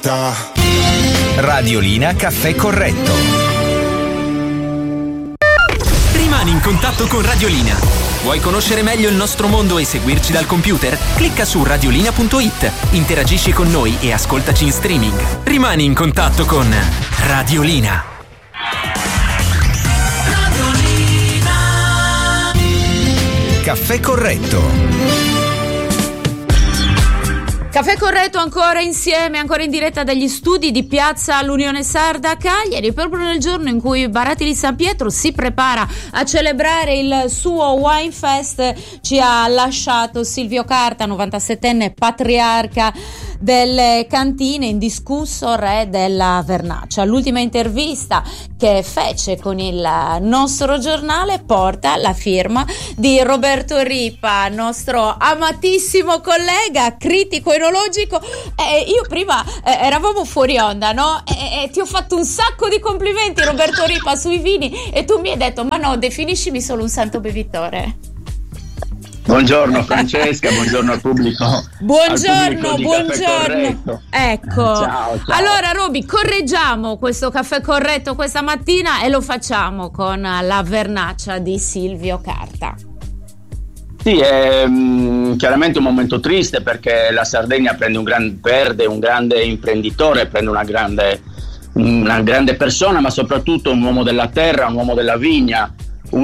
Radiolina Caffè Corretto. Rimani in contatto con Radiolina. Vuoi conoscere meglio il nostro mondo e seguirci dal computer? Clicca su radiolina.it, interagisci con noi e ascoltaci in streaming. Rimani in contatto con Radiolina. Caffè Corretto. Caffè Corretto ancora insieme, ancora in diretta dagli studi di Piazza l'Unione Sarda a Cagliari, proprio nel giorno in cui Baratili San Pietro si prepara a celebrare il suo Wine Fest. Ci ha lasciato Silvio Carta, 97enne patriarca delle cantine, indiscusso re della vernaccia. L'ultima intervista che fece con il nostro giornale porta la firma di Roberto Ripa, nostro amatissimo collega, critico enologico. Io prima eravamo fuori onda, no? E ti ho fatto un sacco di complimenti, Roberto Ripa, sui vini, e tu mi hai detto: ma no, definiscimi solo un santo bevitore. Buongiorno Francesca, buongiorno al pubblico. Buongiorno, buongiorno. Ecco. Ciao. Allora Roby, correggiamo questo Caffè Corretto questa mattina e lo facciamo con la vernaccia di Silvio Carta. Sì, è chiaramente un momento triste, perché la Sardegna perde un grande imprenditore, prende una grande persona, ma soprattutto un uomo della terra, un uomo della vigna.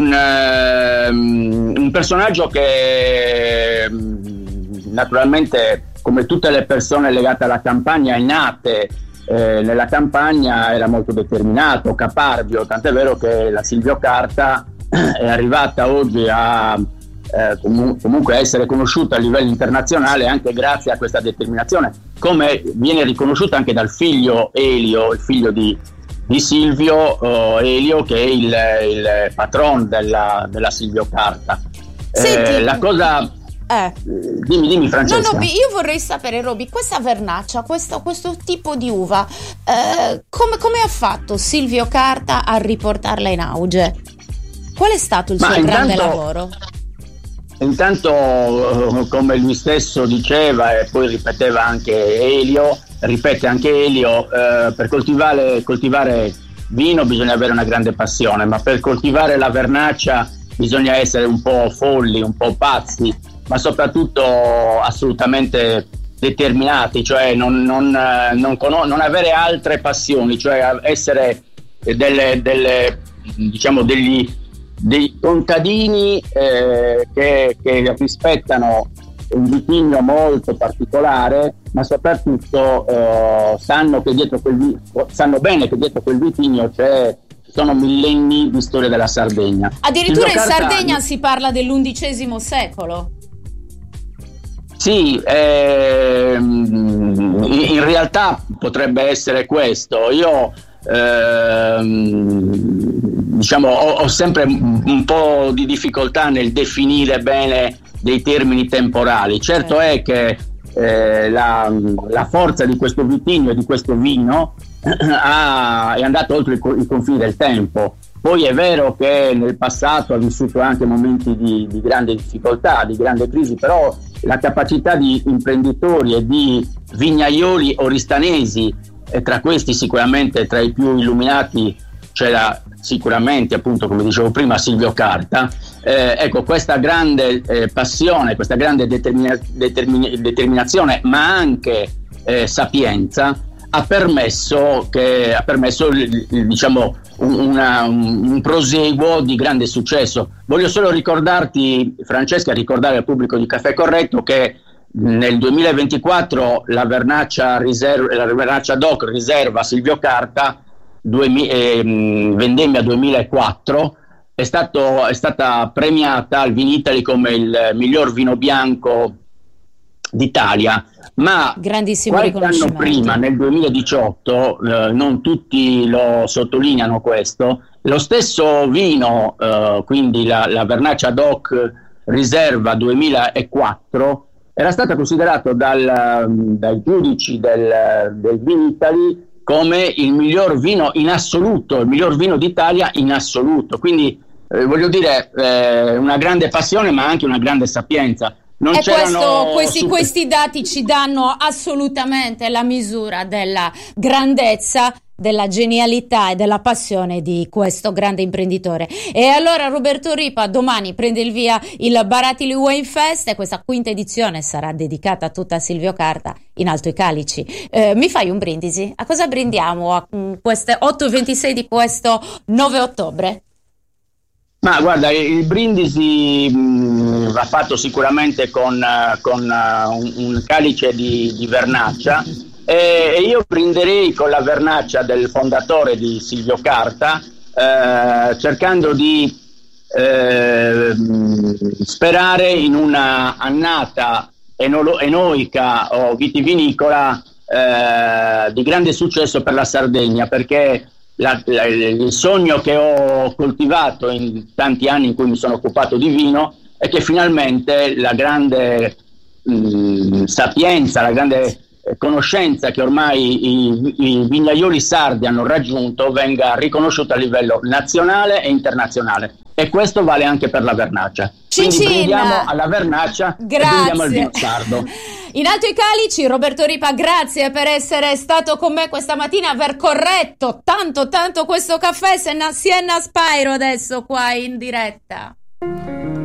Un personaggio che naturalmente, come tutte le persone legate alla campagna e nate nella campagna, era molto determinato, caparbio, tant'è vero che la Silvio Carta è arrivata oggi a comunque a essere conosciuta a livello internazionale anche grazie a questa determinazione, come viene riconosciuta anche dal figlio Elio, il figlio di Silvio, Elio, che è il patron della Silvio Carta. Senti, la cosa dimmi Francesca. No, io vorrei sapere, Roby, questa vernaccia, questo tipo di uva, come ha fatto Silvio Carta a riportarla in auge? Qual è stato il suo grande lavoro? Intanto, come lui stesso diceva e poi ripete anche Elio, per coltivare vino bisogna avere una grande passione, ma per coltivare la vernaccia bisogna essere un po' folli, un po' pazzi, ma soprattutto assolutamente determinati, cioè non avere altre passioni, cioè essere dei contadini che rispettano un vitigno molto particolare, ma soprattutto sanno bene che dietro quel vitigno sono millenni di storia della Sardegna. Addirittura in Sardegna si parla dell'11° secolo. Sì, in realtà potrebbe essere questo. Io ho sempre un po' di difficoltà nel definire bene dei termini temporali. Certo è che la forza di questo vitigno e di questo vino è andato oltre i confini del tempo. Poi è vero che nel passato ha vissuto anche momenti di grande difficoltà, di grande crisi, però la capacità di imprenditori e di vignaioli oristanesi, e tra questi sicuramente tra i più illuminati c'era sicuramente, appunto, come dicevo prima, Silvio Carta. Ecco, questa grande passione, questa grande determinazione, ma anche sapienza ha permesso un proseguo di grande successo. Voglio solo ricordarti, Francesca, ricordare al pubblico di Caffè Corretto che nel 2024 la vernaccia DOC riserva Silvio Carta vendemmia 2004 è stata premiata al Vinitaly come il miglior vino bianco d'Italia, ma qualche anno prima, nel 2018, non tutti lo sottolineano questo, lo stesso vino, quindi la vernaccia DOC Riserva 2004, era stato considerato dai giudici del Vinitaly come il miglior vino in assoluto, il miglior vino d'Italia in assoluto. Quindi voglio dire, una grande passione ma anche una grande sapienza. non c'erano questi dati ci danno assolutamente la misura della grandezza, della genialità e della passione di questo grande imprenditore. E allora Roberto Ripa domani prende il via il Baratili Wine Fest e questa quinta edizione sarà dedicata tutta a Silvio Carta in Alto i Calici. Mi fai un brindisi? A cosa brindiamo a queste 8:26 di questo 9 ottobre? Ma guarda, il brindisi va fatto sicuramente con un calice di vernaccia, e io brinderei con la vernaccia del fondatore di Silvio Carta, cercando di sperare in una annata enoica o vitivinicola di grande successo per la Sardegna, perché il sogno che ho coltivato in tanti anni in cui mi sono occupato di vino è che finalmente la grande sapienza, la grande conoscenza che ormai i vignaioli sardi hanno raggiunto venga riconosciuta a livello nazionale e internazionale, e questo vale anche per la vernaccia. Quindi brindiamo alla vernaccia. Grazie. E brindiamo al vino sardo. In Alto i Calici, Roberto Ripa, grazie per essere stato con me questa mattina, aver corretto tanto questo caffè. Sienna Spyro adesso qua in diretta.